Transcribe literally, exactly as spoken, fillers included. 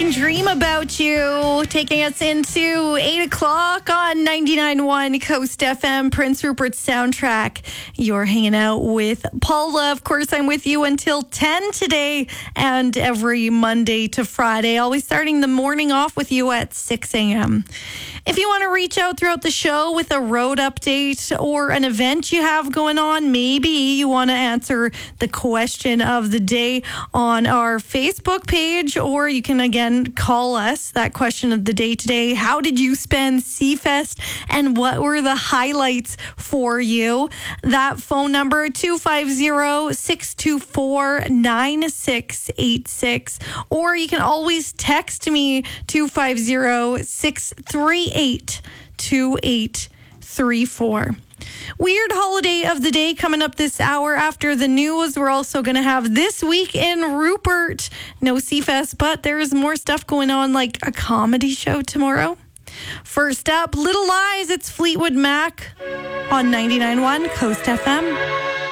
and Dream About You, taking us into eight o'clock on ninety-nine point one Coast F M, Prince Rupert's soundtrack. You're hanging out with Paula. Of course, I'm with you until ten today and every Monday to Friday, always starting the morning off with you at six a.m. If you want to reach out throughout the show with a road update or an event you have going on, maybe you want to answer the question of the day on our Facebook page, or you can again call us. That question of the day today: how did you spend Seafest and what were the highlights for you? That phone number, two five zero, six two four, nine six eight six, or you can always text me, two five zero, six three eight, two eight three four. Weird holiday of the day coming up this hour after the news. We're also going to have This Week in Rupert. No Seafest, but there's more stuff going on, like a comedy show tomorrow. First up, Little Lies. It's Fleetwood Mac on ninety-nine point one Coast F M.